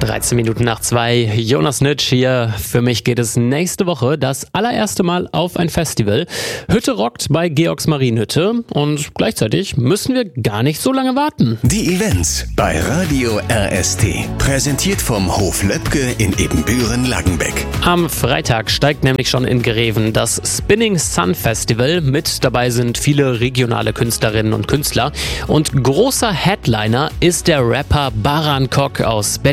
13 Minuten nach 2, Jonas Nitsch hier. Für mich geht es nächste Woche das allererste Mal auf ein Festival. Hütte rockt bei Georgs Marienhütte und gleichzeitig müssen wir gar nicht so lange warten. Die Events bei Radio RST. Präsentiert vom Hof Löbke in Ebenbüren-Langenbeck. Am Freitag steigt nämlich schon in Gereven das Spinning Sun Festival. Mit dabei sind viele regionale Künstlerinnen und Künstler. Und großer Headliner ist der Rapper Baran Kok aus Berlin.